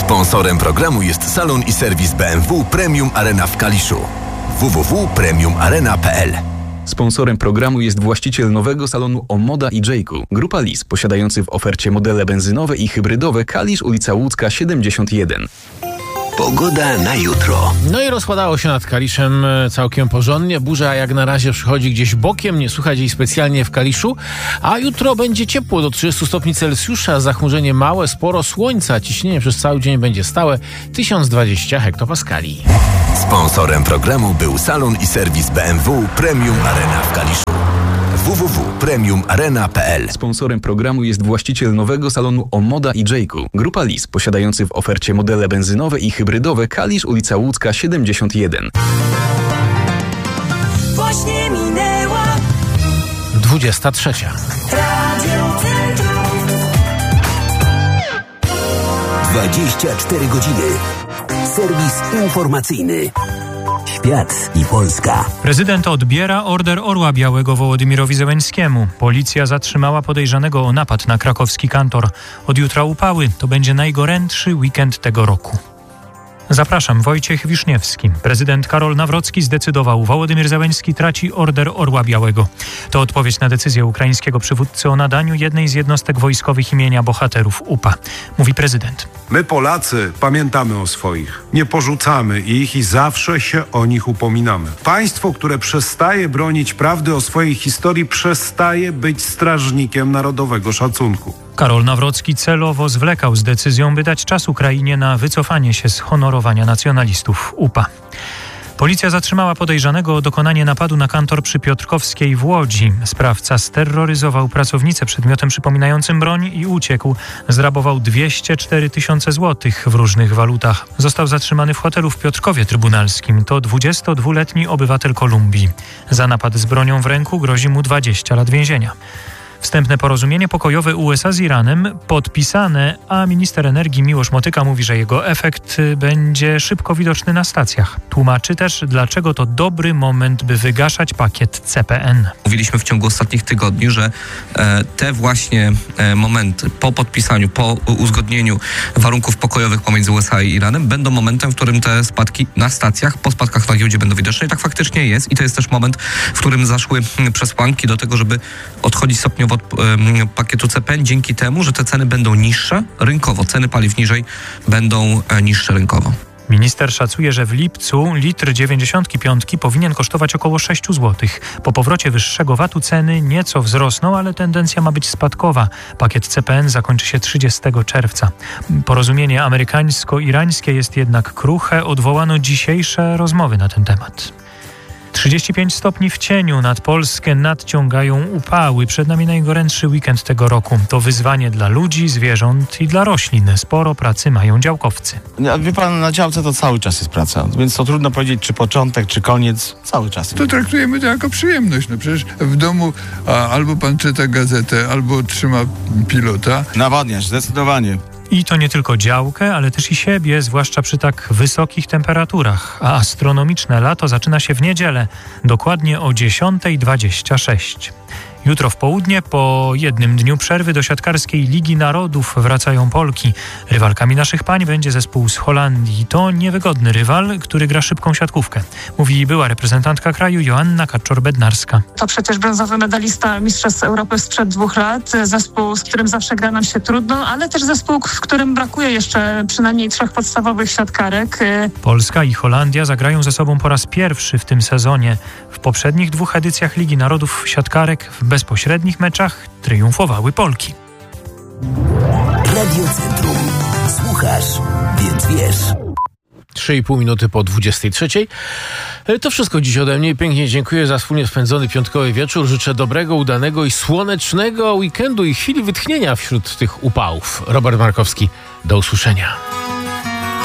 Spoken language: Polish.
Sponsorem programu jest salon i serwis BMW Premium Arena w Kaliszu. www.premiumarena.pl. Sponsorem programu jest właściciel nowego salonu Omoda i Jayku. Grupa Lis, posiadający w ofercie modele benzynowe i hybrydowe. Kalisz, ulica Łódzka 71. Pogoda na jutro. No i rozkładało się nad Kaliszem całkiem porządnie. Burza jak na razie przychodzi gdzieś bokiem, nie słychać jej specjalnie w Kaliszu. A jutro będzie ciepło do 30 stopni Celsjusza, zachmurzenie małe, sporo słońca. Ciśnienie przez cały dzień będzie stałe, 1020 hektopaskali. Sponsorem programu był salon i serwis BMW Premium Arena w Kaliszu. www.premiumarena.pl. Sponsorem programu jest właściciel nowego salonu Omoda i Jayku. Grupa Lis, posiadający w ofercie modele benzynowe i hybrydowe. Kalisz, ulica Łódzka 71. Właśnie minęła 23. Radio Centrum. 24 godziny. Serwis informacyjny. Świat i Polska. Prezydent odbiera order Orła Białego Wołodymyrowi Zełenskiemu. Policja zatrzymała podejrzanego o napad na krakowski kantor. Od jutra upały. To będzie najgorętszy weekend tego roku. Zapraszam, Wojciech Wiszniewski. Prezydent Karol Nawrocki zdecydował, Wołodymyr Zełenski traci order Orła Białego. To odpowiedź na decyzję ukraińskiego przywódcy o nadaniu jednej z jednostek wojskowych imienia bohaterów UPA. Mówi prezydent. My Polacy pamiętamy o swoich, nie porzucamy ich i zawsze się o nich upominamy. Państwo, które przestaje bronić prawdy o swojej historii, przestaje być strażnikiem narodowego szacunku. Karol Nawrocki celowo zwlekał z decyzją, by dać czas Ukrainie na wycofanie się z honorowania nacjonalistów UPA. Policja zatrzymała podejrzanego o dokonanie napadu na kantor przy Piotrkowskiej w Łodzi. Sprawca steroryzował pracownicę przedmiotem przypominającym broń i uciekł. Zrabował 204 tysiące złotych w różnych walutach. Został zatrzymany w hotelu w Piotrkowie Trybunalskim. To 22-letni obywatel Kolumbii. Za napad z bronią w ręku grozi mu 20 lat więzienia. Wstępne porozumienie pokojowe USA z Iranem podpisane, a minister energii Miłosz Motyka mówi, że jego efekt będzie szybko widoczny na stacjach. Tłumaczy też, dlaczego to dobry moment, by wygaszać pakiet CPN. Mówiliśmy w ciągu ostatnich tygodni, że te właśnie momenty po podpisaniu, po uzgodnieniu warunków pokojowych pomiędzy USA i Iranem będą momentem, w którym te spadki na stacjach, po spadkach na giełdzie będą widoczne i tak faktycznie jest. I to jest też moment, w którym zaszły przesłanki do tego, żeby odchodzić stopniowo od pakietu CPN dzięki temu, że te ceny będą niższe rynkowo. Ceny paliw niżej będą niższe rynkowo. Minister szacuje, że w lipcu litr 95 powinien kosztować około 6 zł. Po powrocie wyższego VAT-u ceny nieco wzrosną, ale tendencja ma być spadkowa. Pakiet CPN zakończy się 30 czerwca. Porozumienie amerykańsko-irańskie jest jednak kruche. Odwołano dzisiejsze rozmowy na ten temat. 35 stopni w cieniu nad Polskę nadciągają upały. Przed nami najgorętszy weekend tego roku. To wyzwanie dla ludzi, zwierząt i dla roślin. Sporo pracy mają działkowcy. Wie pan, na działce to cały czas jest praca, więc to trudno powiedzieć, czy początek, czy koniec. Cały czas. To traktujemy to jako przyjemność. No przecież w domu albo pan czyta gazetę, albo trzyma pilota. Nawadniać, zdecydowanie. I to nie tylko działkę, ale też i siebie, zwłaszcza przy tak wysokich temperaturach. A astronomiczne lato zaczyna się w niedzielę, dokładnie o 10:26. Jutro w południe, po jednym dniu przerwy do siatkarskiej Ligi Narodów wracają Polki. Rywalkami naszych pań będzie zespół z Holandii. To niewygodny rywal, który gra szybką siatkówkę. Mówi była reprezentantka kraju Joanna Kaczor-Bednarska. To przecież brązowy medalista Mistrzostw Europy sprzed 2 lat. Zespół, z którym zawsze gra nam się trudno, ale też zespół, w którym brakuje jeszcze przynajmniej 3 podstawowych siatkarek. Polska i Holandia zagrają ze sobą po raz pierwszy w tym sezonie. W poprzednich 2 edycjach Ligi Narodów siatkarek w bezpośrednich meczach triumfowały Polki. Radio Centrum. Słuchasz, więc wiesz. 3,5 minuty po 23. To wszystko dziś ode mnie. Pięknie dziękuję za wspólnie spędzony piątkowy wieczór. Życzę dobrego, udanego i słonecznego weekendu i chwili wytchnienia wśród tych upałów. Robert Markowski, do usłyszenia.